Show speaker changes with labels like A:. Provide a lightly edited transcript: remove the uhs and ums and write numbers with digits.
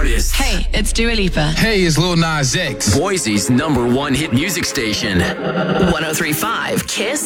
A: artists.
B: Hey, it's Dua Lipa.
C: Hey, it's Lil Nas X.
A: Boise's #1 hit music station.
D: 103.5 Kiss